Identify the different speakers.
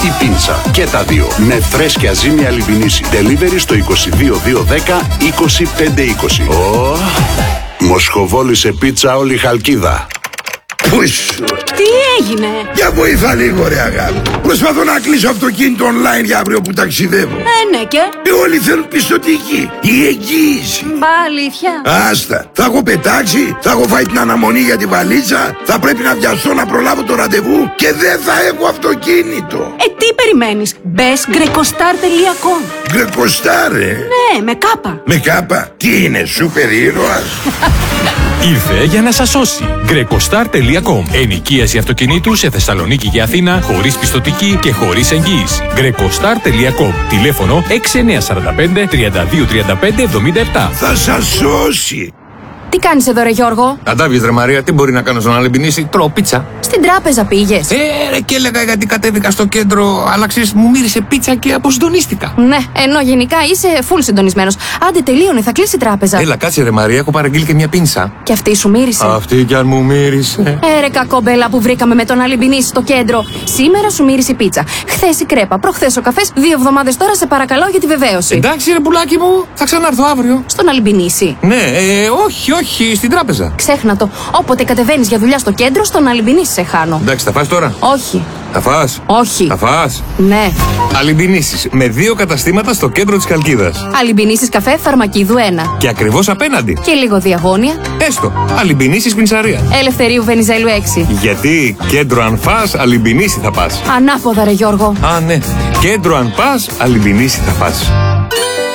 Speaker 1: ή πίτσα. Και τα δύο. Με φρέσκια ζύμη Αλιμπινίση. Delivery στο 22210 25520. Μοσχοβόλησε πίτσα όλη η Χαλκίδα.
Speaker 2: Πούσου.
Speaker 3: Τι έγινε?
Speaker 2: Για βοήθα λίγο ρε αγάπη. Προσπαθώ να κλείσω αυτοκίνητο online για αύριο που ταξιδεύω.
Speaker 3: Ναι και?
Speaker 2: Όλοι θέλουν πιστωτική. Η εγγύηση.
Speaker 3: Μπα, αλήθεια?
Speaker 2: Άστα. Θα έχω πετάξει, θα έχω φάει την αναμονή για τη βαλίτσα, θα πρέπει να βιαστώ να προλάβω το ραντεβού και δεν θα έχω αυτοκίνητο.
Speaker 3: Τι περιμένεις? Μπες grecostar.com.
Speaker 2: Γκρεκοστάρ,
Speaker 3: Ναι, με κάπα.
Speaker 2: Με κάπα. Τι είναι, σούπερ ήρωας?
Speaker 4: Ήρθε για να σας σώσει. Grecostar.com. Ενοικίαση αυτοκινήτου σε Θεσσαλονίκη και Αθήνα χωρίς πιστωτική και χωρίς εγγύηση. Grecostar.com. Τηλέφωνο 6945 32 35 77.
Speaker 2: Θα σας σώσει.
Speaker 5: Τι κάνεις εδώ ρε Γιώργο?
Speaker 6: Αντάβιες ρε Μαρία, τι μπορεί να κάνω στον Αλεμπινίση? Τρώω πίτσα.
Speaker 5: Στην τράπεζα πήγες?
Speaker 6: Ρε και έλεγα γιατί κατέβηκα στο κέντρο, αλλά ξέρεις, μου μύρισε πίτσα και αποσυντονίστηκα.
Speaker 5: Ναι, ενώ γενικά είσαι full συντονισμένος. Άντε τελείωνε, θα κλείσει η τράπεζα.
Speaker 6: Έλα κάτσε ρε Μαρία, έχω παραγγείλει και μια πίνσα.
Speaker 5: Και αυτή σου μύρισε?
Speaker 6: Αυτή κι αν μου μύρισε.
Speaker 5: Ρε κακόμπελα που βρήκαμε με τον Αλεμπινίση στο κέντρο. Σήμερα σου μύρισε η πίτσα. Χθες η κρέπα, προχθές ο καφές. 2 εβδομάδες τώρα σε παρακαλώ για τη βεβαίωση.
Speaker 6: Εντάξει ρε πουλάκι μου, θα ξανάρθω αύριο.
Speaker 5: Στον Αλεμπινίση?
Speaker 6: Ναι, όχι, στην τράπεζα.
Speaker 5: Ξέχνα το. Όποτε κατεβαίνεις για δουλειά στο κέντρο, στον Αλεμπινίση σε χάνω.
Speaker 6: Εντάξει, θα φας τώρα?
Speaker 5: Όχι.
Speaker 6: Θα φας?
Speaker 5: Όχι.
Speaker 6: Θα φας?
Speaker 5: Ναι.
Speaker 6: Αλεμπινίσεις με 2 καταστήματα στο κέντρο της Χαλκίδας.
Speaker 5: Αλεμπινίσεις καφέ Φαρμακίδου 1.
Speaker 6: Και ακριβώς απέναντι.
Speaker 5: Και λίγο διαγώνια.
Speaker 6: Έστω. Αλεμπινίσεις πινσαρία.
Speaker 5: Ελευθερίου Βενιζέλου 6.
Speaker 6: Γιατί κέντρο αν φας, Αλεμπινίση θα πας.
Speaker 5: Ανάποδα ρε Γιώργο.
Speaker 6: Α, ναι. Κέντρο αν πας, Αλεμπινίση θα πας.